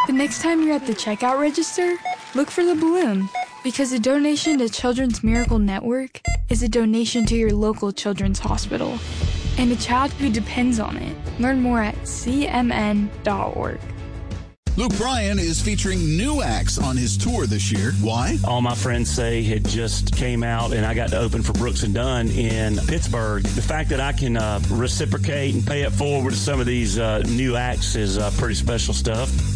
The next time you're at the checkout register, look for the balloon, because a donation to Children's Miracle Network is a donation to your local children's hospital and a child who depends on it. Learn more at cmn.org. Luke Bryan is featuring new acts on his tour this year. Why? All my friends say had just came out, and I got to open for Brooks and Dunn in Pittsburgh. The fact that I can reciprocate and pay it forward to some of these new acts is pretty special stuff.